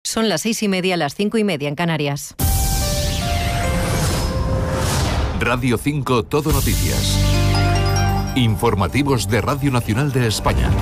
Son las 6:30, las 5:30 en Canarias. Radio 5 Todo Noticias. Informativos de Radio Nacional de España.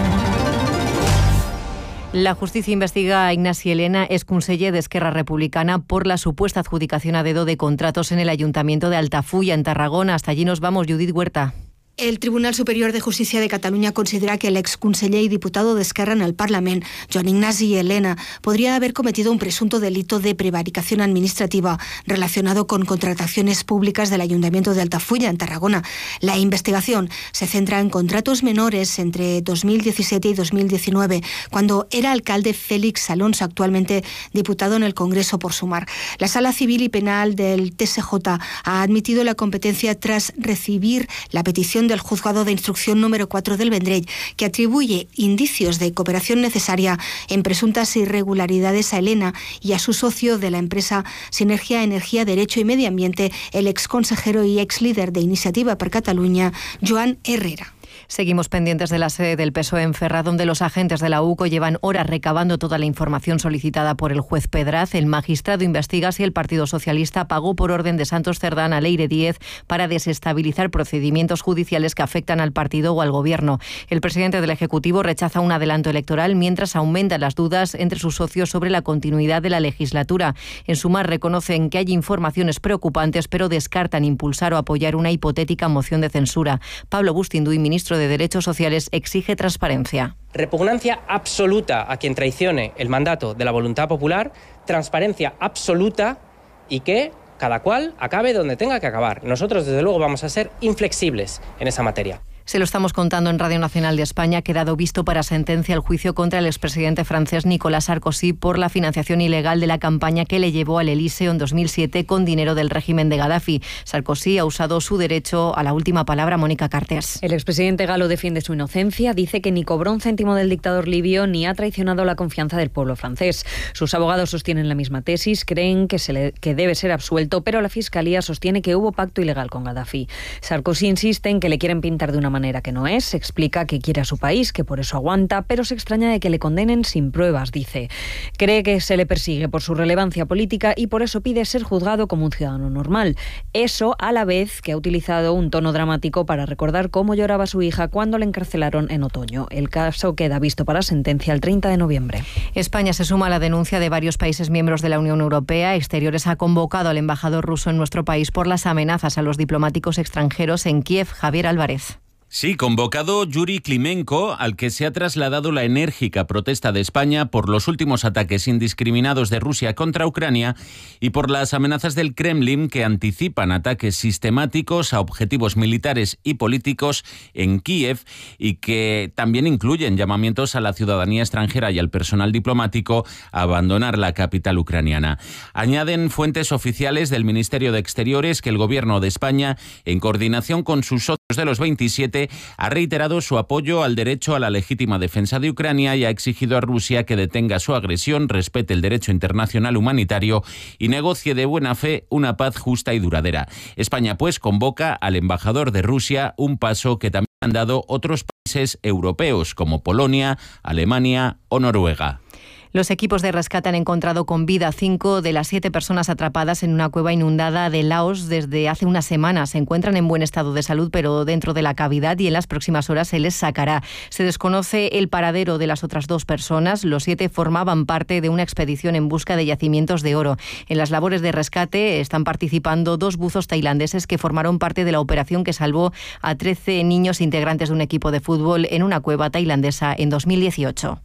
La justicia investiga a Ignasi Elena, exconseller de Esquerra Republicana, por la supuesta adjudicación a dedo de contratos en el Ayuntamiento de Altafulla, en Tarragona. Hasta allí nos vamos, Judith Huerta. El Tribunal Superior de Justícia de Catalunya considera que l'exconseller y diputado d'Esquerra en el Parlament, Joan Ignasi Elena, podría haber cometido un presunto delito de prevaricación administrativa relacionado con contrataciones públicas del Ayuntamiento de Altafulla, en Tarragona. La investigación se centra en contratos menores entre 2017 y 2019, cuando era alcalde Félix Alonso, actualmente diputado en el Congreso por Sumar. La Sala Civil y Penal del TSJ ha admitido la competencia tras recibir la petición del Juzgado de Instrucción número 4 del Vendrell, que atribuye indicios de cooperación necesaria en presuntas irregularidades a Elena y a su socio de la empresa Sinergia Energía, Derecho y Medio Ambiente, el exconsejero y exlíder de Iniciativa per Catalunya, Joan Herrera. Seguimos pendientes de la sede del PSOE en Ferraz, donde los agentes de la UCO llevan horas recabando toda la información solicitada por el juez Pedraz. El magistrado investiga si el Partido Socialista pagó por orden de Santos Cerdán a Leire Díez para desestabilizar procedimientos judiciales que afectan al partido o al gobierno. El presidente del Ejecutivo rechaza un adelanto electoral, mientras aumentan las dudas entre sus socios sobre la continuidad de la legislatura. En Sumar reconocen que hay informaciones preocupantes, pero descartan impulsar o apoyar una hipotética moción de censura. Pablo Bustinduy, ministro de Derechos Sociales, exige transparencia. Repugnancia absoluta a quien traicione el mandato de la voluntad popular, transparencia absoluta y que cada cual acabe donde tenga que acabar. Nosotros, desde luego, vamos a ser inflexibles en esa materia. Se lo estamos contando en Radio Nacional de España. Ha quedado visto para sentencia el juicio contra el expresidente francés Nicolas Sarkozy por la financiación ilegal de la campaña que le llevó al Elíseo en 2007 con dinero del régimen de Gaddafi. Sarkozy ha usado su derecho a la última palabra. Mónica Cartes. El expresidente galo defiende su inocencia, dice que ni cobró un céntimo del dictador libio ni ha traicionado la confianza del pueblo francés. Sus abogados sostienen la misma tesis, creen que debe ser absuelto, pero la Fiscalía sostiene que hubo pacto ilegal con Gaddafi. Sarkozy insiste en que le quieren pintar de una manera que no es, explica que quiere a su país, que por eso aguanta, pero se extraña de que le condenen sin pruebas, dice. Cree que se le persigue por su relevancia política y por eso pide ser juzgado como un ciudadano normal. Eso a la vez que ha utilizado un tono dramático para recordar cómo lloraba su hija cuando le encarcelaron en otoño. El caso queda visto para sentencia el 30 de noviembre. España se suma a la denuncia de varios países miembros de la Unión Europea. Exteriores ha convocado al embajador ruso en nuestro país por las amenazas a los diplomáticos extranjeros en Kiev. Javier Álvarez. Sí, convocado Yuri Klimenko, al que se ha trasladado la enérgica protesta de España por los últimos ataques indiscriminados de Rusia contra Ucrania y por las amenazas del Kremlin que anticipan ataques sistemáticos a objetivos militares y políticos en Kiev y que también incluyen llamamientos a la ciudadanía extranjera y al personal diplomático a abandonar la capital ucraniana. Añaden fuentes oficiales del Ministerio de Exteriores que el Gobierno de España, en coordinación con sus socios de los 27, ha reiterado su apoyo al derecho a la legítima defensa de Ucrania y ha exigido a Rusia que detenga su agresión, respete el derecho internacional humanitario y negocie de buena fe una paz justa y duradera. España, pues, convoca al embajador de Rusia, un paso que también han dado otros países europeos como Polonia, Alemania o Noruega. Los equipos de rescate han encontrado con vida 5 de las 7 personas atrapadas en una cueva inundada de Laos desde hace unas semanas. Se encuentran en buen estado de salud, pero dentro de la cavidad, y en las próximas horas se les sacará. Se desconoce el paradero de las otras 2 personas. Los 7 formaban parte de una expedición en busca de yacimientos de oro. En las labores de rescate están participando 2 buzos tailandeses que formaron parte de la operación que salvó a 13 niños integrantes de un equipo de fútbol en una cueva tailandesa en 2018.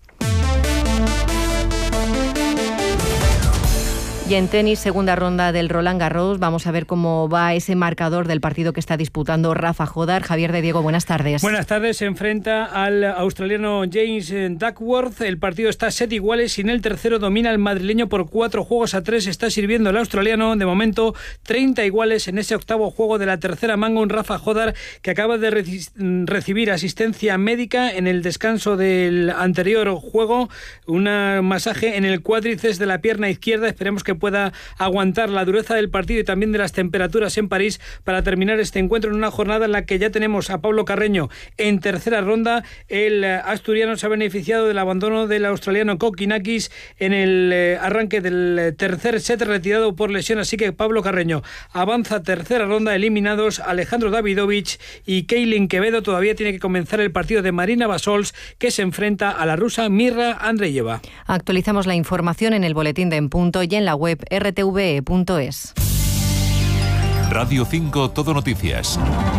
Y en tenis, segunda ronda del Roland Garros. Vamos a ver cómo va ese marcador del partido que está disputando Rafa Jodar. Javier de Diego, buenas tardes. Buenas tardes. Se enfrenta al australiano James Duckworth. El partido está 7 iguales y en el tercero domina el madrileño por 4-3. Está sirviendo el australiano, de momento 30 iguales en ese octavo juego de la tercera manga. Un Rafa Jodar que acaba de recibir asistencia médica en el descanso del anterior juego. Un masaje en el cuádriceps de la pierna izquierda. Esperemos que que pueda aguantar la dureza del partido y también de las temperaturas en París para terminar este encuentro en una jornada en la que ya tenemos a Pablo Carreño en tercera ronda. El asturiano se ha beneficiado del abandono del australiano Kokinakis en el arranque del tercer set, retirado por lesión, así que Pablo Carreño avanza tercera ronda. Eliminados Alejandro Davidovich y Keilin Quevedo. Todavía tiene que comenzar el partido de Marina Basols, que se enfrenta a la rusa Mirra Andreyeva. Actualizamos la información en el boletín de En Punto y en la web rtve.es. Radio 5 Todo Noticias.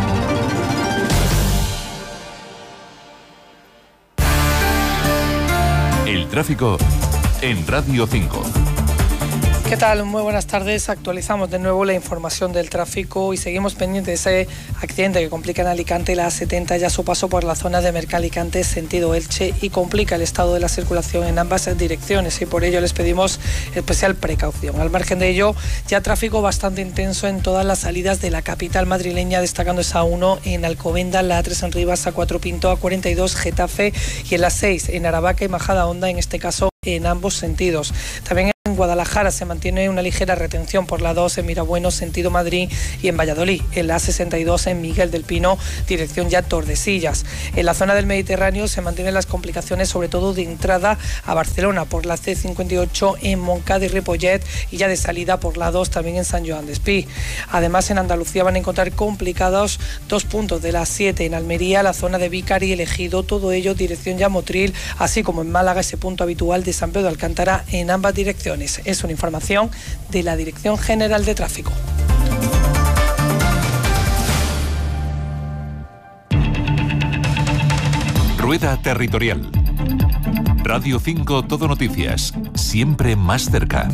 El tráfico en Radio 5. ¿Qué tal? Muy buenas tardes. Actualizamos de nuevo la información del tráfico y seguimos pendientes de ese accidente que complica en Alicante la A70 ya su paso por la zona de Mercalicante sentido Elche y complica el estado de la circulación en ambas direcciones, y por ello les pedimos especial precaución. Al margen de ello, ya tráfico bastante intenso en todas las salidas de la capital madrileña, destacando esa A1 en Alcobendas, la A3 en Rivas, A4 Pinto, A42 Getafe y en la 6 en Aravaca y Majadahonda, en este caso en ambos sentidos. También en Guadalajara se mantiene una ligera retención por la 2 en Mirabueno, sentido Madrid, y en Valladolid, en la A62 en Miguel del Pino, dirección ya Tordesillas. En la zona del Mediterráneo se mantienen las complicaciones, sobre todo de entrada a Barcelona por la C58 en Montcada y Ripollet, y ya de salida por la 2 también en San Joan Despí. Además, en Andalucía van a encontrar complicados 2 puntos de la 7 en Almería, la zona de Vícar y El Ejido, todo ello dirección ya Motril, así como en Málaga ese punto habitual de San Pedro de Alcántara en ambas direcciones. Es una información de la Dirección General de Tráfico. Rueda Territorial. Radio 5 Todo Noticias. Siempre más cerca.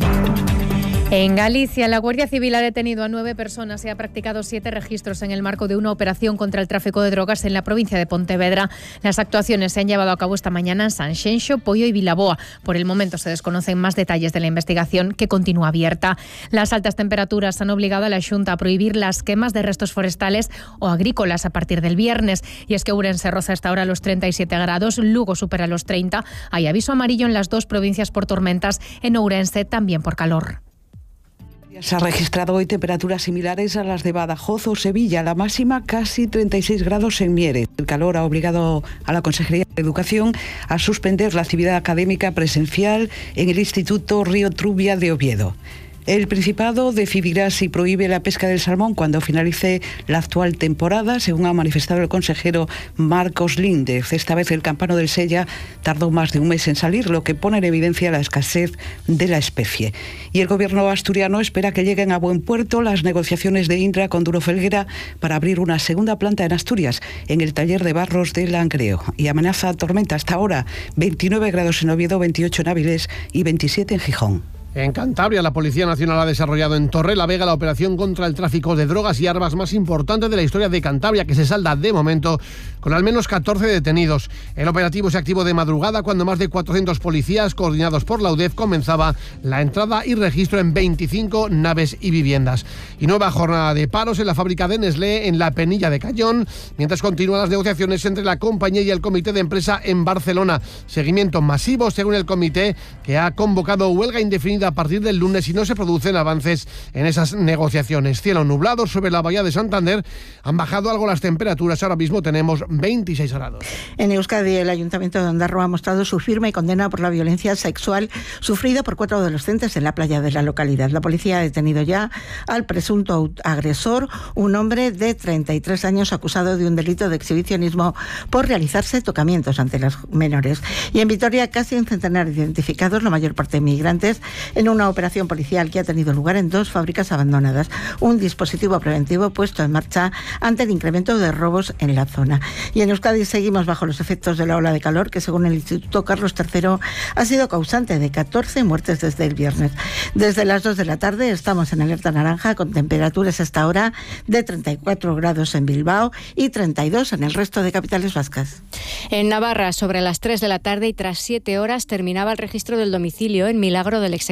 En Galicia, la Guardia Civil ha detenido a 9 personas y ha practicado 7 registros en el marco de una operación contra el tráfico de drogas en la provincia de Pontevedra. Las actuaciones se han llevado a cabo esta mañana en Sanxenxo, Poio y Vilaboa. Por el momento se desconocen más detalles de la investigación, que continúa abierta. Las altas temperaturas han obligado a la Xunta a prohibir las quemas de restos forestales o agrícolas a partir del viernes. Y es que Ourense roza hasta ahora los 37 grados, Lugo supera los 30. Hay aviso amarillo en las 2 provincias por tormentas, en Ourense también por calor. Se ha registrado hoy temperaturas similares a las de Badajoz o Sevilla, la máxima casi 36 grados en Mieres. El calor ha obligado a la Consejería de Educación a suspender la actividad académica presencial en el Instituto Río Trubia de Oviedo. El Principado decidirá si prohíbe la pesca del salmón cuando finalice la actual temporada, según ha manifestado el consejero Marcos Líndez. Esta vez el campano del Sella tardó más de un mes en salir, lo que pone en evidencia la escasez de la especie. Y el gobierno asturiano espera que lleguen a buen puerto las negociaciones de Indra con Duro Felguera para abrir una segunda planta en Asturias, en el taller de barros de Langreo. Y amenaza tormenta hasta ahora, 29 grados en Oviedo, 28 en Avilés y 27 en Gijón. En Cantabria, la Policía Nacional ha desarrollado en Torrelavega la operación contra el tráfico de drogas y armas más importante de la historia de Cantabria, que se salda de momento con al menos 14 detenidos. El operativo se activó de madrugada cuando más de 400 policías, coordinados por la UDEF, comenzaba la entrada y registro en 25 naves y viviendas. Y nueva jornada de paros en la fábrica de Nestlé en la Penilla de Cayón, mientras continúan las negociaciones entre la compañía y el comité de empresa en Barcelona. Seguimiento masivo, según el comité, que ha convocado huelga indefinida a partir del lunes si no se producen avances en esas negociaciones. Cielo nublado sobre la bahía de Santander. Han bajado algo las temperaturas. Ahora mismo tenemos 26 grados. En Euskadi, el Ayuntamiento de Ondarroa ha mostrado su firme condena por la violencia sexual sufrida por 4 adolescentes en la playa de la localidad. La policía ha detenido ya al presunto agresor, un hombre de 33 años acusado de un delito de exhibicionismo por realizarse tocamientos ante los menores. Y en Vitoria, casi un centenar de identificados, la mayor parte inmigrantes, en una operación policial que ha tenido lugar en 2 fábricas abandonadas. Un dispositivo preventivo puesto en marcha ante el incremento de robos en la zona. Y en Euskadi seguimos bajo los efectos de la ola de calor que, según el Instituto Carlos III, ha sido causante de 14 muertes desde el viernes. Desde las 2 de la tarde estamos en alerta naranja con temperaturas hasta ahora de 34 grados en Bilbao y 32 en el resto de capitales vascas. En Navarra, sobre las 3 de la tarde y tras 7 horas, terminaba el registro del domicilio en Milagro del exsecretario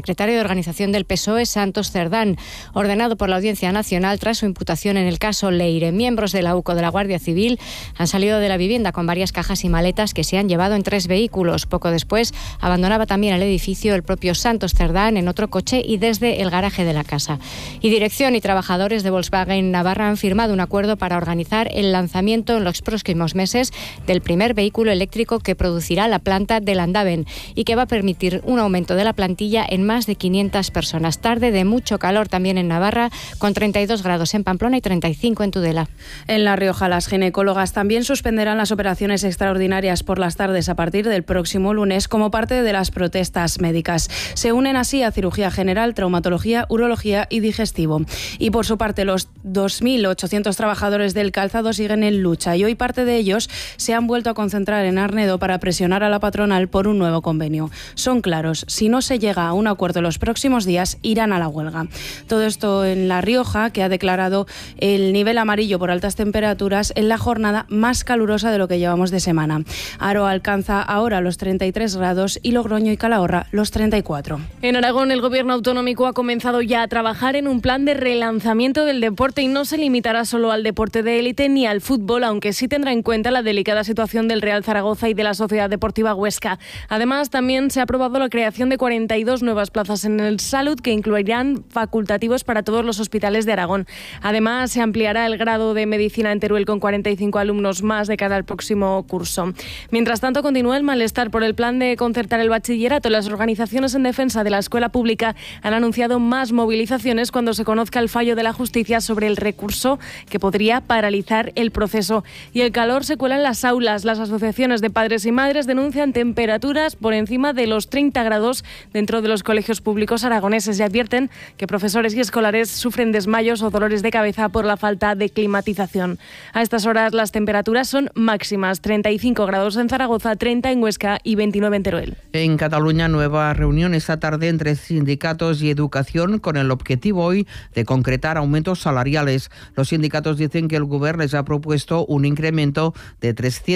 secretario de Organización del PSOE, Santos Cerdán, ordenado por la Audiencia Nacional tras su imputación en el caso Leire. Miembros de la UCO de la Guardia Civil han salido de la vivienda con varias cajas y maletas que se han llevado en 3 vehículos. Poco después abandonaba también el edificio el propio Santos Cerdán en otro coche y desde el garaje de la casa. Y dirección y trabajadores de Volkswagen Navarra han firmado un acuerdo para organizar el lanzamiento en los próximos meses del primer vehículo eléctrico que producirá la planta de Landaven y que va a permitir un aumento de la plantilla en más de 500 personas. Tarde de mucho calor también en Navarra, con 32 grados en Pamplona y 35 en Tudela. En La Rioja, las ginecólogas también suspenderán las operaciones extraordinarias por las tardes a partir del próximo lunes como parte de las protestas médicas. Se unen así a cirugía general, traumatología, urología y digestivo. Y por su parte, los 2.800 trabajadores del calzado siguen en lucha y hoy parte de ellos se han vuelto a concentrar en Arnedo para presionar a la patronal por un nuevo convenio. Son claros, si no se llega a un acuerdo en los próximos días, irán a la huelga. Todo esto en La Rioja, que ha declarado el nivel amarillo por altas temperaturas en la jornada más calurosa de lo que llevamos de semana. Aro alcanza ahora los 33 grados y Logroño y Calahorra los 34. En Aragón, el gobierno autonómico ha comenzado ya a trabajar en un plan de relanzamiento del deporte y no se limitará solo al deporte de élite ni al fútbol, aunque sí tendrá en cuenta la delicada situación del Real Zaragoza y de la Sociedad Deportiva Huesca. Además, también se ha aprobado la creación de 42 nuevas plazas en el Salud que incluirán facultativos para todos los hospitales de Aragón. Además, se ampliará el grado de medicina en Teruel con 45 alumnos más de cara al próximo curso. Mientras tanto, continúa el malestar por el plan de concertar el bachillerato. Las organizaciones en defensa de la escuela pública han anunciado más movilizaciones cuando se conozca el fallo de la justicia sobre el recurso que podría paralizar el proceso. Y el calor se cuela en las aulas. Las asociaciones de padres y madres denuncian temperaturas por encima de los 30 grados dentro de los colegios públicos aragoneses y advierten que profesores y escolares sufren desmayos o dolores de cabeza por la falta de climatización. A estas horas las temperaturas son máximas: 35 grados en Zaragoza, 30 en Huesca y 29 en Teruel. En Cataluña, nueva reunión esta tarde entre sindicatos y educación con el objetivo hoy de concretar aumentos salariales. Los sindicatos dicen que el Gobierno les ha propuesto un incremento de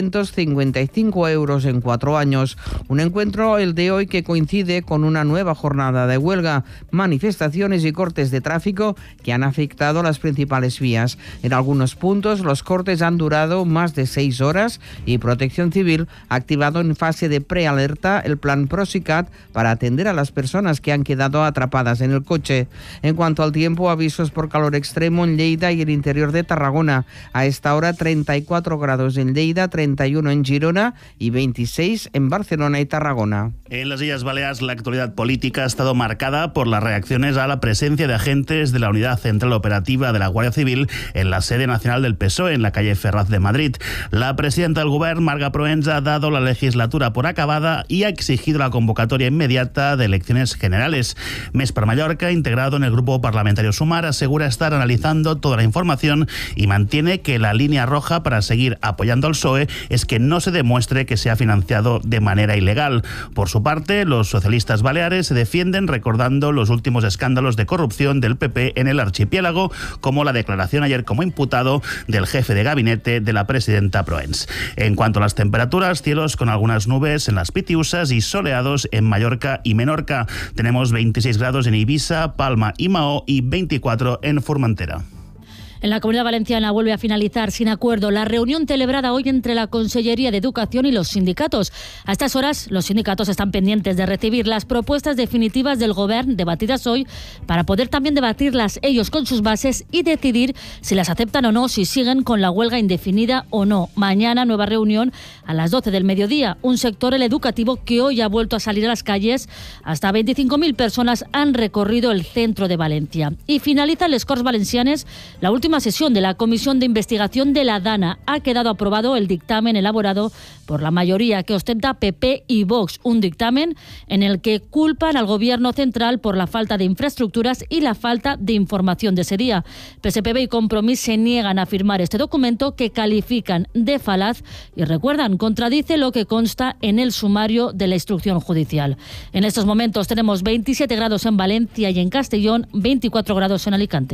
355 euros en 4 años. Un encuentro, el de hoy, que coincide con una nueva jornada de huelga, manifestaciones y cortes de tráfico que han afectado las principales vías. En algunos puntos los cortes han durado más de 6 horas y Protección Civil ha activado en fase de prealerta el plan Prosicat para atender a las personas que han quedado atrapadas en el coche. En cuanto al tiempo, avisos por calor extremo en Lleida y el interior de Tarragona. A esta hora 34 grados en Lleida, 31 en Girona y 26 en Barcelona y Tarragona. En las Islas Baleares, la actualidad política ha estado marcada por las reacciones a la presencia de agentes de la Unidad Central Operativa de la Guardia Civil en la sede nacional del PSOE, en la calle Ferraz de Madrid. La presidenta del Gobierno, Marga Proença, ha dado la legislatura por acabada y ha exigido la convocatoria inmediata de elecciones generales. Més per Mallorca, integrado en el grupo parlamentario Sumar, asegura estar analizando toda la información y mantiene que la línea roja para seguir apoyando al PSOE es que no se demuestre que se ha financiado de manera ilegal. Por su parte, los socialistas baleares se defienden recordando los últimos escándalos de corrupción del PP en el archipiélago, como la declaración ayer como imputado del jefe de gabinete de la presidenta Proens. En cuanto a las temperaturas, cielos con algunas nubes en las Pitiusas y soleados en Mallorca y Menorca. Tenemos 26 grados en Ibiza, Palma y Mahó y 24 en Formentera. En la Comunidad Valenciana vuelve a finalizar sin acuerdo la reunión celebrada hoy entre la Consellería de Educación y los sindicatos. A estas horas, los sindicatos están pendientes de recibir las propuestas definitivas del Gobierno, debatidas hoy, para poder también debatirlas ellos con sus bases y decidir si las aceptan o no, si siguen con la huelga indefinida o no. Mañana, nueva reunión a las 12 del mediodía. Un sector, el educativo, que hoy ha vuelto a salir a las calles. Hasta 25.000 personas han recorrido el centro de Valencia. Y finaliza les Corts Valencianes, la última sesión de la Comisión de Investigación de la DANA. Ha quedado aprobado el dictamen elaborado por la mayoría que ostenta PP y Vox, un dictamen en el que culpan al Gobierno central por la falta de infraestructuras y la falta de información de ese día. PSPB y Compromís se niegan a firmar este documento, que califican de falaz y, recuerdan, contradice lo que consta en el sumario de la instrucción judicial. En estos momentos tenemos 27 grados en Valencia y en Castellón, 24 grados en Alicante.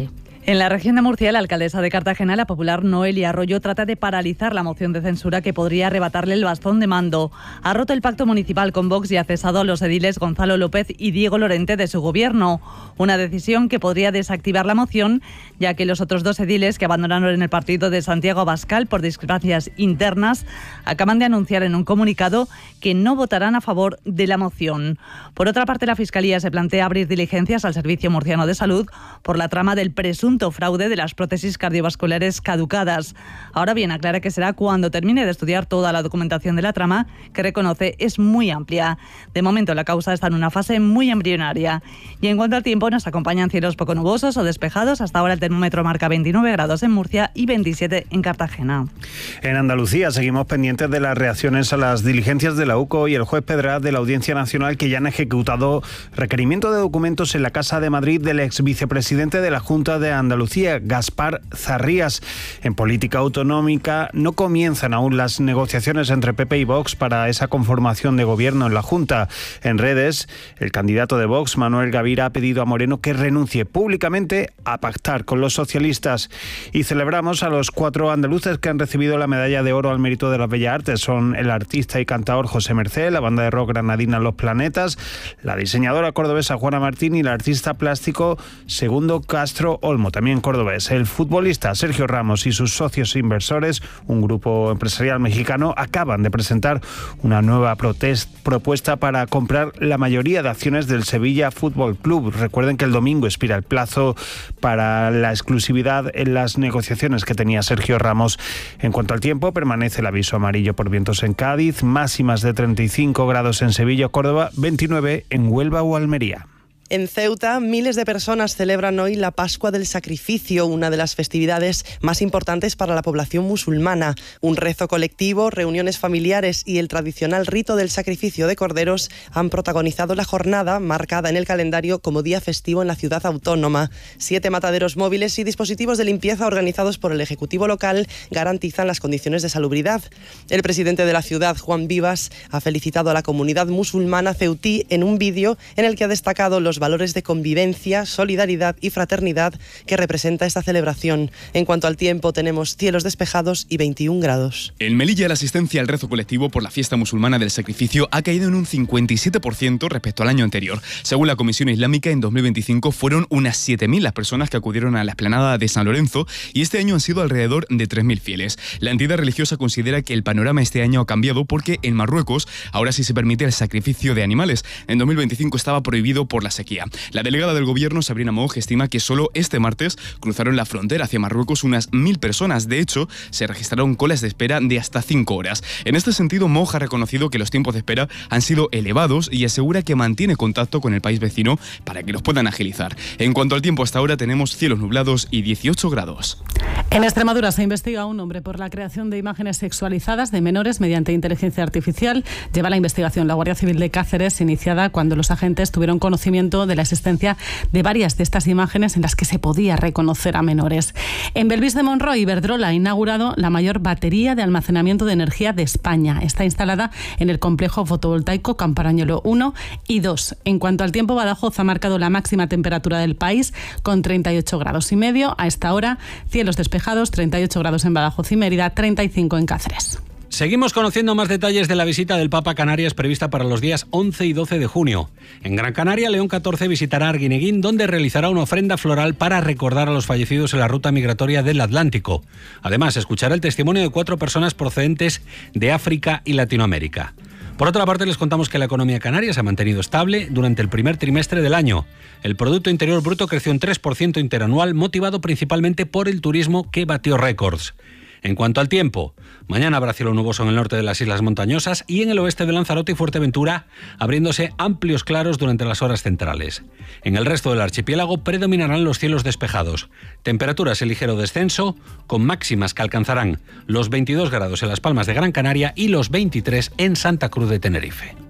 En la región de Murcia, la alcaldesa de Cartagena, la popular Noelia Arroyo, trata de paralizar la moción de censura que podría arrebatarle el bastón de mando. Ha roto el pacto municipal con Vox y ha cesado a los ediles Gonzalo López y Diego Lorente de su gobierno. Una decisión que podría desactivar la moción, ya que los otros dos ediles que abandonaron el partido de Santiago Abascal por discrepancias internas acaban de anunciar en un comunicado que no votarán a favor de la moción. Por otra parte, la Fiscalía se plantea abrir diligencias al Servicio Murciano de Salud por la trama del presunto fraude de las prótesis cardiovasculares caducadas. Ahora bien, aclara que será cuando termine de estudiar toda la documentación de la trama, que reconoce es muy amplia. De momento, la causa está en una fase muy embrionaria. Y en cuanto al tiempo, nos acompañan cielos poco nubosos o despejados. Hasta ahora el termómetro marca 29 grados en Murcia y 27 en Cartagena. En Andalucía seguimos pendientes de las reacciones a las diligencias de la UCO y el juez Pedraz de la Audiencia Nacional, que ya han ejecutado requerimiento de documentos en la Casa de Madrid del ex vicepresidente de la Junta de Andalucía, Gaspar Zarrías. En política autonómica no comienzan aún las negociaciones entre PP y Vox para esa conformación de gobierno en la Junta. En redes, el candidato de Vox, Manuel Gavira, ha pedido a Moreno que renuncie públicamente a pactar con los socialistas. Y celebramos a los 4 andaluces que han recibido la medalla de oro al mérito de las bellas artes. Son el artista y cantador José Mercé, la banda de rock granadina Los Planetas, la diseñadora cordobesa Juana Martín y el artista plástico Segundo Castro Olmo, también cordobés. El futbolista Sergio Ramos y sus socios inversores, un grupo empresarial mexicano, acaban de presentar una nueva propuesta para comprar la mayoría de acciones del Sevilla Fútbol Club. Recuerden que el domingo expira el plazo para la exclusividad en las negociaciones que tenía Sergio Ramos. En cuanto al tiempo, permanece el aviso amarillo por vientos en Cádiz, máximas de 35 grados en Sevilla o Córdoba, 29 en Huelva o Almería. En Ceuta, miles de personas celebran hoy la Pascua del Sacrificio, una de las festividades más importantes para la población musulmana. Un rezo colectivo, reuniones familiares y el tradicional rito del sacrificio de corderos han protagonizado la jornada, marcada en el calendario como día festivo en la ciudad autónoma. 7 mataderos móviles y dispositivos de limpieza organizados por el Ejecutivo local garantizan las condiciones de salubridad. El presidente de la ciudad, Juan Vivas, ha felicitado a la comunidad musulmana ceutí en un vídeo en el que ha destacado los valores de convivencia, solidaridad y fraternidad que representa esta celebración. En cuanto al tiempo, tenemos cielos despejados y 21 grados. En Melilla, la asistencia al rezo colectivo por la fiesta musulmana del sacrificio ha caído en un 57% respecto al año anterior. Según la Comisión Islámica, en 2025 fueron unas 7.000 las personas que acudieron a la explanada de San Lorenzo y este año han sido alrededor de 3.000 fieles. La entidad religiosa considera que el panorama este año ha cambiado porque en Marruecos ahora sí se permite el sacrificio de animales. En 2025 estaba prohibido por la sequía. La delegada del gobierno, Sabrina Moog, estima que solo este martes cruzaron la frontera hacia Marruecos unas 1.000 personas. De hecho, se registraron colas de espera de hasta 5 horas. En este sentido, Moog ha reconocido que los tiempos de espera han sido elevados y asegura que mantiene contacto con el país vecino para que los puedan agilizar. En cuanto al tiempo, hasta ahora tenemos cielos nublados y 18 grados. En Extremadura se investiga a un hombre por la creación de imágenes sexualizadas de menores mediante inteligencia artificial. Lleva la investigación la Guardia Civil de Cáceres, iniciada cuando los agentes tuvieron conocimiento de la existencia de varias de estas imágenes en las que se podía reconocer a menores. En Belvis de Monroy, Iberdrola ha inaugurado la mayor batería de almacenamiento de energía de España. Está instalada en el complejo fotovoltaico Camparañolo 1 y 2. En cuanto al tiempo, Badajoz ha marcado la máxima temperatura del país con 38 grados y medio. A esta hora, cielos despejados, 38 grados en Badajoz y Mérida, 35 en Cáceres. Seguimos conociendo más detalles de la visita del Papa a Canarias prevista para los días 11 y 12 de junio. En Gran Canaria, León XIV visitará Arguineguín, donde realizará una ofrenda floral para recordar a los fallecidos en la ruta migratoria del Atlántico. Además, escuchará el testimonio de 4 personas procedentes de África y Latinoamérica. Por otra parte, les contamos que la economía canaria se ha mantenido estable durante el primer trimestre del año. El Producto Interior Bruto creció un 3% interanual, motivado principalmente por el turismo, que batió récords. En cuanto al tiempo, mañana habrá cielo nuboso en el norte de las islas montañosas y en el oeste de Lanzarote y Fuerteventura, abriéndose amplios claros durante las horas centrales. En el resto del archipiélago predominarán los cielos despejados. Temperaturas en ligero descenso, con máximas que alcanzarán los 22 grados en Las Palmas de Gran Canaria y los 23 en Santa Cruz de Tenerife.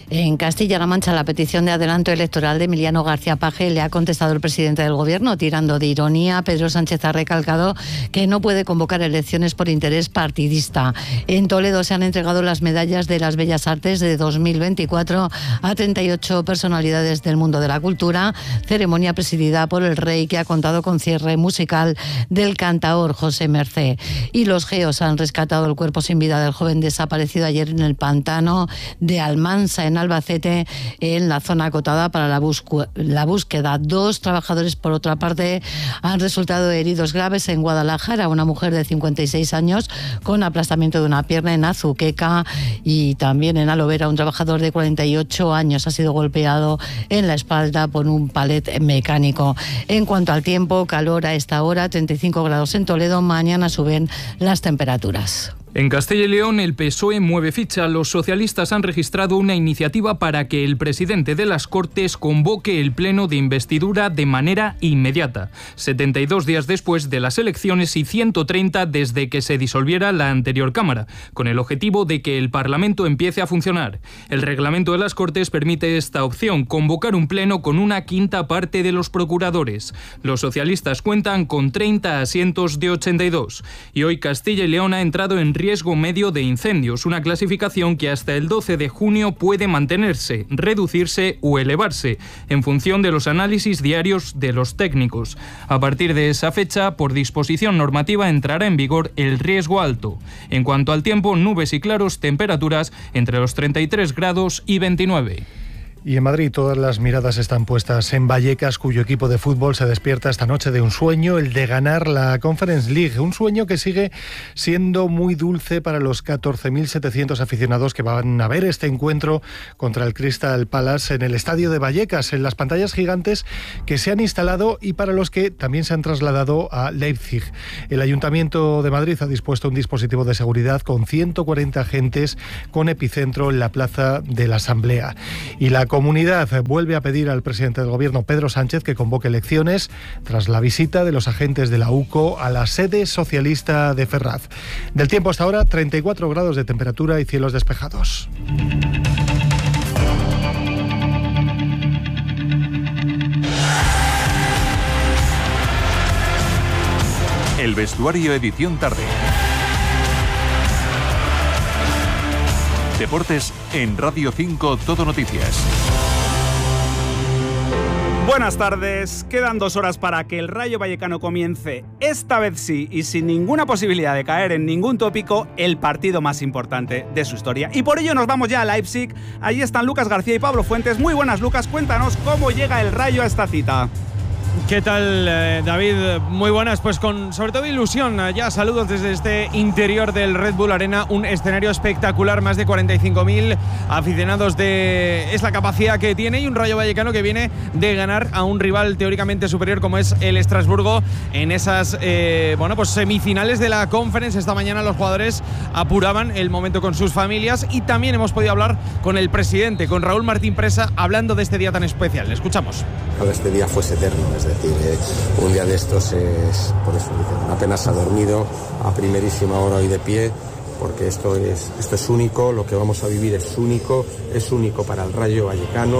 En Castilla-La Mancha, la petición de adelanto electoral de Emiliano García Paje le ha contestado el presidente del Gobierno, tirando de ironía. Pedro Sánchez ha recalcado que no puede convocar elecciones por interés partidista. En Toledo se han entregado las medallas de las Bellas Artes de 2024 a 38 personalidades del mundo de la cultura, ceremonia presidida por el rey, que ha contado con cierre musical del cantaor José Mercé. Y los GEOS han rescatado el cuerpo sin vida del joven desaparecido ayer en el pantano de Almansa, en Albacete, en la zona acotada para la búsqueda. 2 trabajadores, por otra parte, han resultado heridos graves en Guadalajara. Una mujer de 56 años con aplastamiento de una pierna en Azuqueca, y también en Alovera un trabajador de 48 años ha sido golpeado en la espalda por un palet mecánico. En cuanto al tiempo, calor a esta hora, 35 grados en Toledo. Mañana suben las temperaturas. En Castilla y León, el PSOE mueve ficha. Los socialistas han registrado una iniciativa para que el presidente de las Cortes convoque el pleno de investidura de manera inmediata, 72 días después de las elecciones y 130 desde que se disolviera la anterior Cámara, con el objetivo de que el Parlamento empiece a funcionar. El reglamento de las Cortes permite esta opción, convocar un pleno con una quinta parte de los procuradores. Los socialistas cuentan con 30 asientos de 82. Y hoy Castilla y León ha entrado en riesgo medio de incendios, una clasificación que hasta el 12 de junio puede mantenerse, reducirse o elevarse, en función de los análisis diarios de los técnicos. A partir de esa fecha, por disposición normativa, entrará en vigor el riesgo alto. En cuanto al tiempo, nubes y claros, temperaturas entre los 33 grados y 29. Y en Madrid todas las miradas están puestas en Vallecas, cuyo equipo de fútbol se despierta esta noche de un sueño, el de ganar la Conference League. Un sueño que sigue siendo muy dulce para los 14.700 aficionados que van a ver este encuentro contra el Crystal Palace en el estadio de Vallecas, en las pantallas gigantes que se han instalado y para los que también se han trasladado a Leipzig. El Ayuntamiento de Madrid ha dispuesto un dispositivo de seguridad con 140 agentes con epicentro en la Plaza de la Asamblea. Y la comunidad vuelve a pedir al presidente del Gobierno, Pedro Sánchez, que convoque elecciones tras la visita de los agentes de la UCO a la sede socialista de Ferraz. Del tiempo hasta ahora, 34 grados de temperatura y cielos despejados. El vestuario edición tarde. Deportes en Radio 5 Todo Noticias. Buenas tardes. Quedan 2 horas para que el Rayo Vallecano comience, esta vez sí, y sin ninguna posibilidad de caer en ningún tópico, el partido más importante de su historia. Y por ello nos vamos ya a Leipzig. Allí están Lucas García y Pablo Fuentes. Muy buenas, Lucas. Cuéntanos cómo llega el Rayo a esta cita. ¿Qué tal, David? Muy buenas, pues con sobre todo ilusión. Ya saludos desde este interior del Red Bull Arena, un escenario espectacular, más de 45.000 aficionados es la capacidad que tiene, y un Rayo Vallecano que viene de ganar a un rival teóricamente superior como es el Estrasburgo en esas semifinales de la Conference. Esta mañana los jugadores apuraban el momento con sus familias y también hemos podido hablar con el presidente, con Raúl Martín Presa, hablando de este día tan especial. Escuchamos. Ojalá este día fuese eterno, es decir, un día de estos es, por eso apenas ha dormido, a primerísima hora hoy de pie, porque esto es único, lo que vamos a vivir es único para el Rayo Vallecano.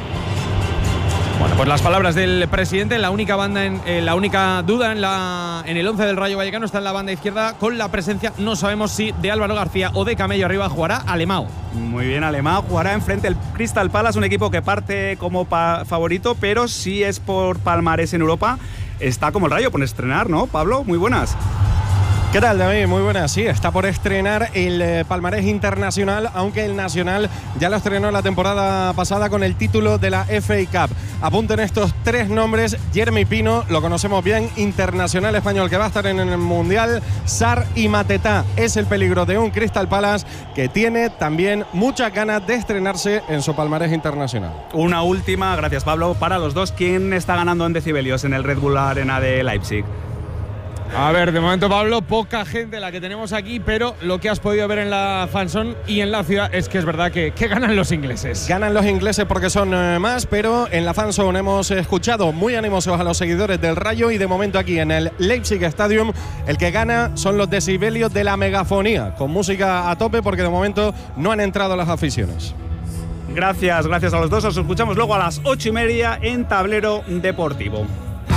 Bueno, pues las palabras del presidente. La única duda en el 11 del Rayo Vallecano está en la banda izquierda, con la presencia, no sabemos si de Álvaro García o de Camello. Arriba jugará Alemão. Muy bien, Alemão jugará enfrente del Crystal Palace, un equipo que parte como favorito, pero si es por palmarés en Europa, está como el Rayo por estrenar, ¿no, Pablo? Muy buenas. ¿Qué tal, David? Muy buenas. Sí, está por estrenar el palmarés internacional, aunque el nacional ya lo estrenó la temporada pasada con el título de la FA Cup. Apunten estos 3 nombres. Jeremy Pino, lo conocemos bien, internacional español que va a estar en el Mundial. Sarr y Matetá. Es el peligro de un Crystal Palace que tiene también muchas ganas de estrenarse en su palmarés internacional. Una última, gracias Pablo, para los dos. ¿Quién está ganando en decibelios en el Red Bull Arena de Leipzig? A ver, de momento, Pablo, poca gente la que tenemos aquí, pero lo que has podido ver en la fanzone y en la ciudad es que es verdad que ganan los ingleses. Ganan los ingleses porque son más, pero en la fanzone hemos escuchado muy animosos a los seguidores del Rayo, y de momento aquí en el Leipzig Stadium el que gana son los decibelios de la megafonía, con música a tope, porque de momento no han entrado las aficiones. Gracias a los dos. Os escuchamos luego a las 8:30 en Tablero Deportivo.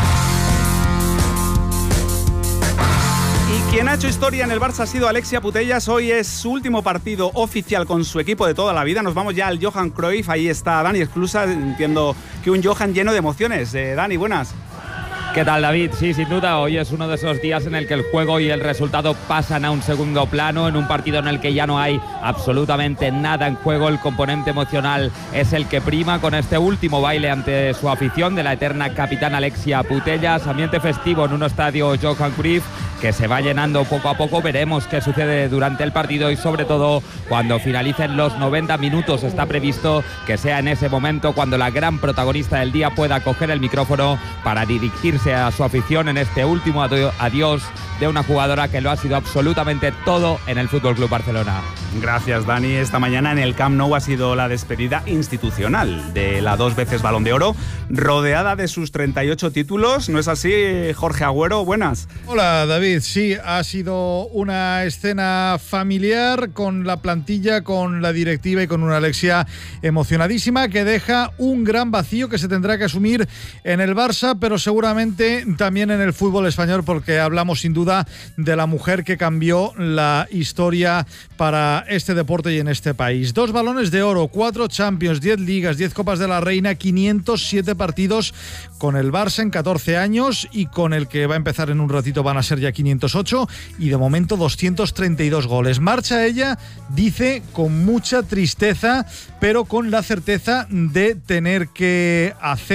Y quien ha hecho historia en el Barça ha sido Alexia Putellas. Hoy es su último partido oficial con su equipo de toda la vida. Nos vamos ya al Johan Cruyff. Ahí está Dani Esclusa. Entiendo que un Johan lleno de emociones. Dani, buenas. ¿Qué tal, David? Sí, sin duda, hoy es uno de esos días en el que el juego y el resultado pasan a un segundo plano, en un partido en el que ya no hay absolutamente nada en juego. El componente emocional es el que prima con este último baile ante su afición de la eterna capitana Alexia Putellas. Ambiente festivo en un estadio Johan Cruyff que se va llenando poco a poco. Veremos qué sucede durante el partido y sobre todo cuando finalicen los 90 minutos. Está previsto que sea en ese momento cuando la gran protagonista del día pueda coger el micrófono para dirigirse a su afición en este último adiós de una jugadora que lo ha sido absolutamente todo en el FC Barcelona. Gracias, Dani. Esta mañana en el Camp Nou ha sido la despedida institucional de la 2 veces Balón de Oro, rodeada de sus 38 títulos. ¿No es así, Jorge Agüero? Buenas. Hola, David. Sí, ha sido una escena familiar con la plantilla, con la directiva y con una Alexia emocionadísima que deja un gran vacío que se tendrá que asumir en el Barça, pero seguramente también en el fútbol español, porque hablamos sin duda de la mujer que cambió la historia para este deporte y en este país. 2 balones de oro, 4 Champions, 10 ligas, 10 Copas de la Reina, 507 partidos con el Barça en 14 años y con el que va a empezar en un ratito van a ser ya 508 y de momento 232 goles. Marcha ella, dice, con mucha tristeza, pero con la certeza de tener que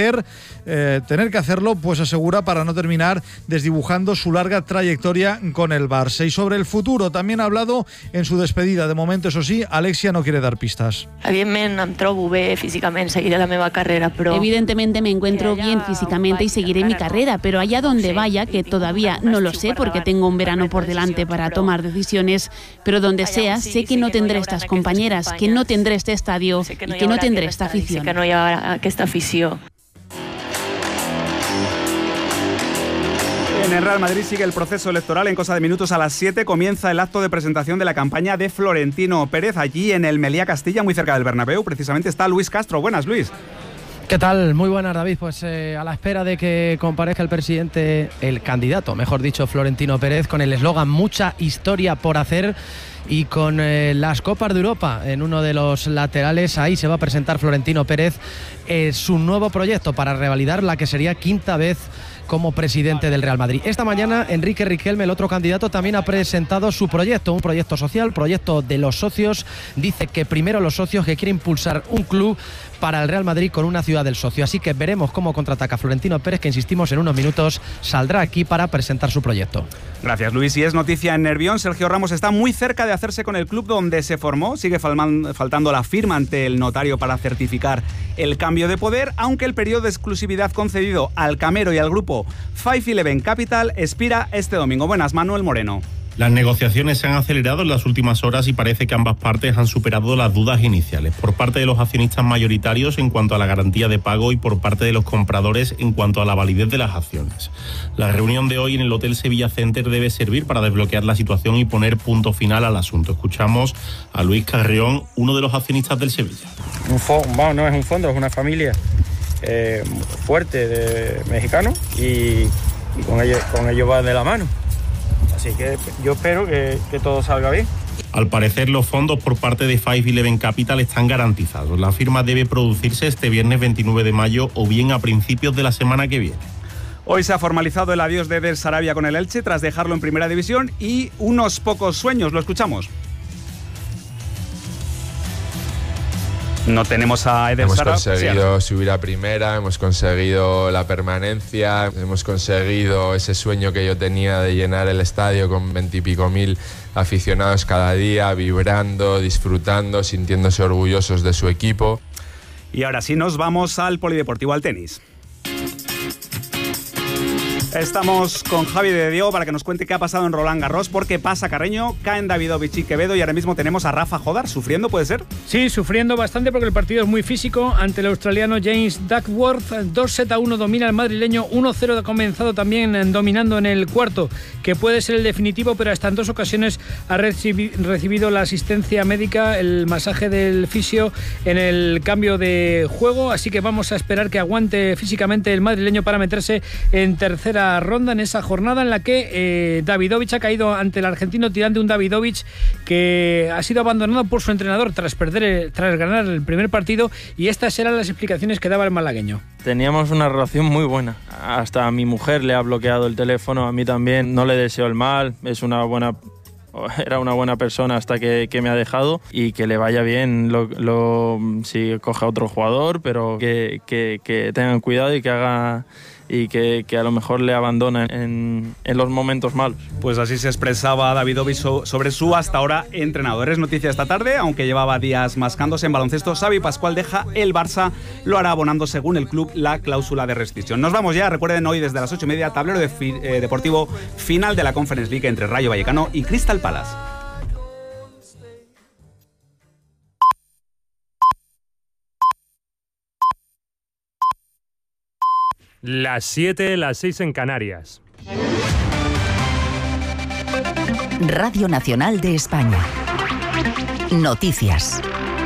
hacerlo, pues asegura, para no terminar desdibujando su larga trayectoria con el Barça. Y sobre el futuro también ha hablado en su despedida. De momento, eso sí, Alexia no quiere dar pistas. Evidentment em trobo bé físicament, seguiré la meva carrera, però... Evidentemente me encuentro bien físicamente y seguiré mi carrera, pero allá donde vaya, que todavía no lo sé porque tengo un verano por delante para tomar decisiones, pero donde sea, sé que no tendré estas compañeras, que no tendré este estadio y que no tendré esta afición. Que no hi haurà aquesta afició. En el Real Madrid sigue el proceso electoral. En cosa de minutos, a las 7 comienza el acto de presentación de la campaña de Florentino Pérez. Allí en el Meliá Castilla, muy cerca del Bernabéu, precisamente está Luis Castro. Buenas, Luis. ¿Qué tal? Muy buenas, David. Pues a la espera de que comparezca el candidato, mejor dicho, Florentino Pérez, con el eslogan "Mucha historia por hacer", y con las Copas de Europa en uno de los laterales. Ahí se va a presentar Florentino Pérez su nuevo proyecto para revalidar la que sería 5ª vez como presidente del Real Madrid. Esta mañana Enrique Riquelme, el otro candidato, también ha presentado su proyecto, un proyecto social, proyecto de los socios. Dice que primero los socios, que quiere impulsar un club para el Real Madrid con una ciudad del socio. Así que veremos cómo contraataca Florentino Pérez, que insistimos, en unos minutos saldrá aquí para presentar su proyecto. Gracias, Luis. Y es noticia en Nervión. Sergio Ramos está muy cerca de hacerse con el club donde se formó. Sigue faltando la firma ante el notario para certificar el cambio de poder, aunque el periodo de exclusividad concedido al Camero y al grupo 511 Capital expira este domingo. Buenas, Manuel Moreno. Las negociaciones se han acelerado en las últimas horas y parece que ambas partes han superado las dudas iniciales, por parte de los accionistas mayoritarios en cuanto a la garantía de pago y por parte de los compradores en cuanto a la validez de las acciones. La reunión de hoy en el Hotel Sevilla Center debe servir para desbloquear la situación y poner punto final al asunto. Escuchamos a Luis Carrión, uno de los accionistas del Sevilla. No es un fondo, es una familia fuerte de mexicanos y con ello va de la mano. Así que yo espero que todo salga bien. Al parecer, los fondos por parte de 511 Capital están garantizados. La firma debe producirse este viernes 29 de mayo o bien a principios de la semana que viene. Hoy se ha formalizado el adiós de Eder Sarabia con el Elche tras dejarlo en Primera División y unos pocos sueños. Lo escuchamos. No tenemos a Eder Sarabia. Hemos conseguido subir a primera, hemos conseguido la permanencia, hemos conseguido ese sueño que yo tenía de llenar el estadio con 20 y pico mil aficionados cada día, vibrando, disfrutando, sintiéndose orgullosos de su equipo. Y ahora sí nos vamos al polideportivo, al tenis. Estamos con Javi de Diego para que nos cuente qué ha pasado en Roland Garros, porque pasa Carreño, caen Davidovich y Quevedo y ahora mismo tenemos a Rafa Jodar sufriendo, ¿puede ser? Sí, sufriendo bastante porque el partido es muy físico ante el australiano James Duckworth. 2-1 domina el madrileño, 1-0 ha comenzado también dominando en el cuarto, que puede ser el definitivo, pero hasta en 2 ocasiones ha recibido la asistencia médica, el masaje del fisio en el cambio de juego, así que vamos a esperar que aguante físicamente el madrileño para meterse en tercera ronda en esa jornada en la que Davidovich ha caído ante el argentino tirante, un Davidovich que ha sido abandonado por su entrenador tras ganar el primer partido, y estas eran las explicaciones que daba el malagueño. Teníamos una relación muy buena, hasta a mi mujer le ha bloqueado el teléfono, a mí también, no le deseo el mal, era una buena persona hasta que me ha dejado, y que le vaya bien si coge a otro jugador, pero que tengan cuidado y que haga y que a lo mejor le abandonen en los momentos malos. Pues así se expresaba Davidovich sobre su hasta ahora entrenador. Es noticia esta tarde, aunque llevaba días mascándose en baloncesto. Xavi Pascual deja el Barça, lo hará abonando según el club la cláusula de rescisión. Nos vamos ya, recuerden, hoy desde las 8:30, tablero deportivo final de la Conference League entre Rayo Vallecano y Crystal Palace. Las 7, las 6 en Canarias. Radio Nacional de España. Noticias.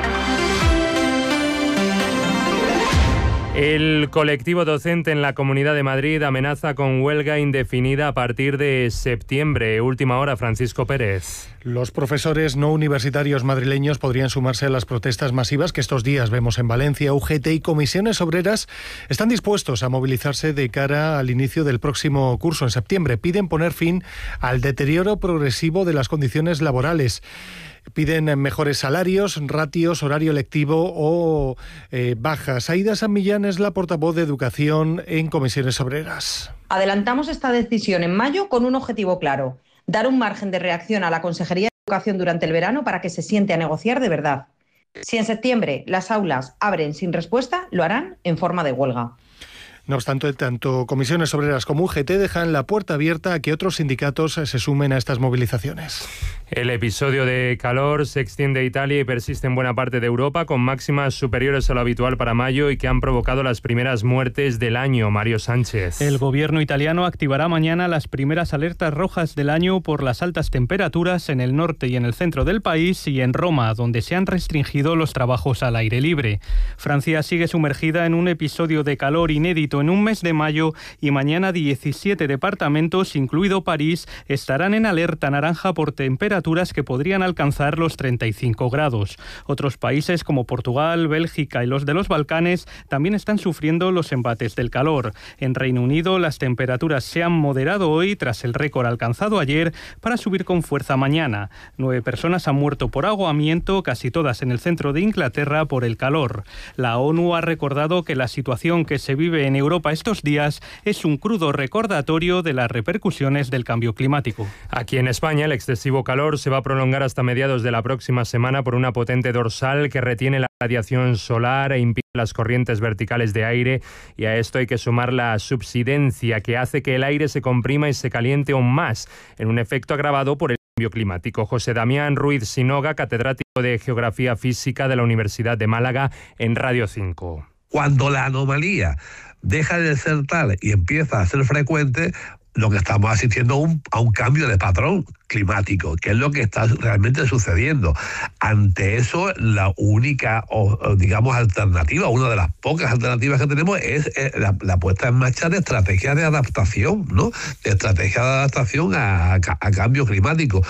El colectivo docente en la Comunidad de Madrid amenaza con huelga indefinida a partir de septiembre. Última hora, Francisco Pérez. Los profesores no universitarios madrileños podrían sumarse a las protestas masivas que estos días vemos en Valencia. UGT y comisiones obreras están dispuestos a movilizarse de cara al inicio del próximo curso en septiembre. Piden poner fin al deterioro progresivo de las condiciones laborales. Piden mejores salarios, ratios, horario lectivo o bajas. Aída San Millán es la portavoz de Educación en Comisiones Obreras. Adelantamos esta decisión en mayo con un objetivo claro: dar un margen de reacción a la Consejería de Educación durante el verano para que se siente a negociar de verdad. Si en septiembre las aulas abren sin respuesta, lo harán en forma de huelga. No obstante, tanto Comisiones Obreras como UGT dejan la puerta abierta a que otros sindicatos se sumen a estas movilizaciones. El episodio de calor se extiende a Italia y persiste en buena parte de Europa, con máximas superiores a lo habitual para mayo y que han provocado las primeras muertes del año. Mario Sánchez. El gobierno italiano activará mañana las primeras alertas rojas del año por las altas temperaturas en el norte y en el centro del país y en Roma, donde se han restringido los trabajos al aire libre. Francia sigue sumergida en un episodio de calor inédito en un mes de mayo y mañana 17 departamentos, incluido París, estarán en alerta naranja por temperaturas que podrían alcanzar los 35 grados. Otros países como Portugal, Bélgica y los de los Balcanes también están sufriendo los embates del calor. En Reino Unido las temperaturas se han moderado hoy tras el récord alcanzado ayer para subir con fuerza mañana. 9 personas han muerto por ahogamiento, casi todas en el centro de Inglaterra por el calor. La ONU ha recordado que la situación que se vive en Europa estos días es un crudo recordatorio de las repercusiones del cambio climático. Aquí en España el excesivo calor se va a prolongar hasta mediados de la próxima semana por una potente dorsal que retiene la radiación solar e impide las corrientes verticales de aire, y a esto hay que sumar la subsidencia que hace que el aire se comprima y se caliente aún más, en un efecto agravado por el cambio climático. José Damián Ruiz Sinoga, catedrático de Geografía Física de la Universidad de Málaga, en Radio 5. Cuando la anomalía deja de ser tal y empieza a ser frecuente, lo que estamos asistiendo a un cambio de patrón climático, que es lo que está realmente sucediendo. Ante eso, la única, digamos, alternativa, una de las pocas alternativas que tenemos es la puesta en marcha de estrategias de adaptación, ¿no? De estrategias de adaptación a cambio climático.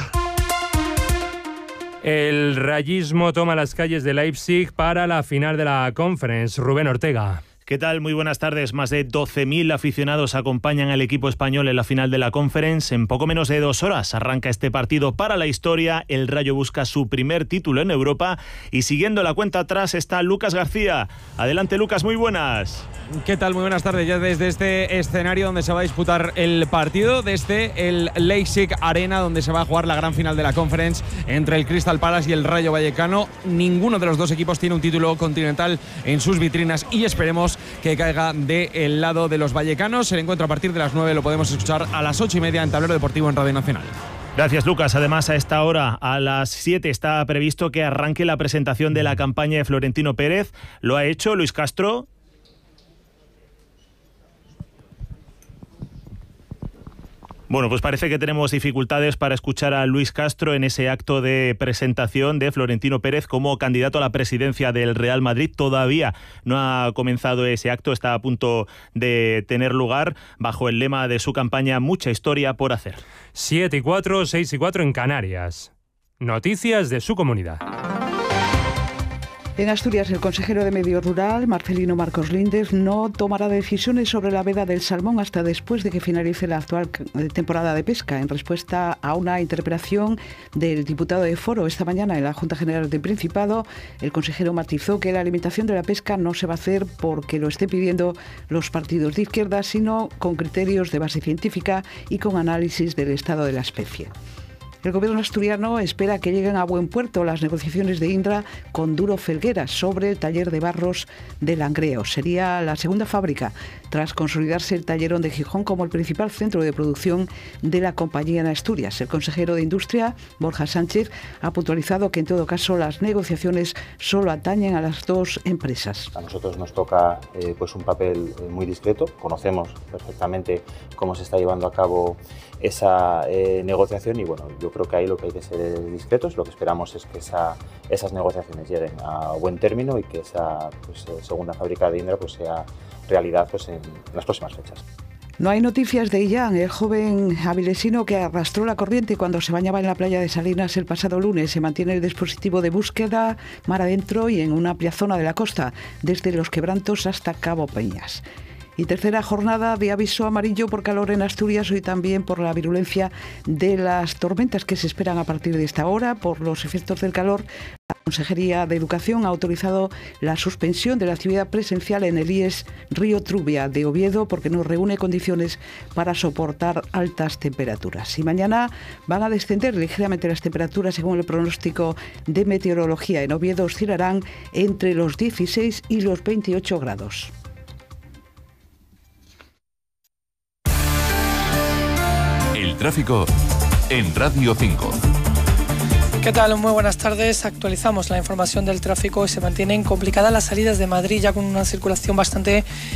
El rayismo toma las calles de Leipzig para la final de la Conference. Rubén Ortega. ¿Qué tal? Muy buenas tardes. Más de 12.000 aficionados acompañan al equipo español en la final de la Conference. En poco menos de 2 horas arranca este partido para la historia. El Rayo busca su primer título en Europa y siguiendo la cuenta atrás está Lucas García. Adelante, Lucas, muy buenas. ¿Qué tal? Muy buenas tardes. Ya desde este escenario donde se va a disputar el partido, desde el Leipzig Arena, donde se va a jugar la gran final de la Conference entre el Crystal Palace y el Rayo Vallecano. Ninguno de los dos equipos tiene un título continental en sus vitrinas y esperemos que caiga del lado de los vallecanos. El encuentro a partir de las 9 lo podemos escuchar a las 8:30 en Tablero Deportivo en Radio Nacional. Gracias, Lucas. Además, a esta hora, a las 7, está previsto que arranque la presentación de la campaña de Florentino Pérez. Lo ha hecho Luis Castro. Bueno, pues parece que tenemos dificultades para escuchar a Luis Castro en ese acto de presentación de Florentino Pérez como candidato a la presidencia del Real Madrid. Todavía no ha comenzado ese acto, está a punto de tener lugar bajo el lema de su campaña: mucha historia por hacer. 7:04, 6:04 en Canarias. Noticias de su comunidad. En Asturias, el consejero de Medio Rural, Marcelino Marcos Líndez, no tomará decisiones sobre la veda del salmón hasta después de que finalice la actual temporada de pesca. En respuesta a una interpelación del diputado de Foro esta mañana en la Junta General del Principado, el consejero matizó que la alimentación de la pesca no se va a hacer porque lo estén pidiendo los partidos de izquierda, sino con criterios de base científica y con análisis del estado de la especie. El gobierno asturiano espera que lleguen a buen puerto las negociaciones de Indra con Duro Felgueras sobre el taller de barros de Langreo. Sería la segunda fábrica tras consolidarse el tallerón de Gijón como el principal centro de producción de la compañía en Asturias. El consejero de Industria, Borja Sánchez, ha puntualizado que en todo caso las negociaciones solo atañen a las dos empresas. A nosotros nos toca pues un papel muy discreto. Conocemos perfectamente cómo se está llevando a cabo esa negociación y bueno, yo creo que ahí lo que hay que ser discretos. Lo que esperamos es que esas negociaciones lleguen a buen término y que esa segunda fábrica de Indra pues sea realidad pues en las próximas fechas. No hay noticias de Illán, el joven avilesino que arrastró la corriente cuando se bañaba en la playa de Salinas el pasado lunes. Se mantiene el dispositivo de búsqueda mar adentro y en una amplia zona de la costa, desde Los Quebrantos hasta Cabo Peñas. Y tercera jornada de aviso amarillo por calor en Asturias, hoy también por la virulencia de las tormentas que se esperan a partir de esta hora. Por los efectos del calor, la Consejería de Educación ha autorizado la suspensión de la actividad presencial en el IES Río Trubia de Oviedo porque no reúne condiciones para soportar altas temperaturas. Y mañana van a descender ligeramente las temperaturas según el pronóstico de meteorología. En Oviedo oscilarán entre los 16 y los 28 grados. El tráfico en Radio 5. ¿Qué tal? Muy buenas tardes. Actualizamos la información del tráfico y se mantienen complicadas las salidas de Madrid ya con una circulación bastante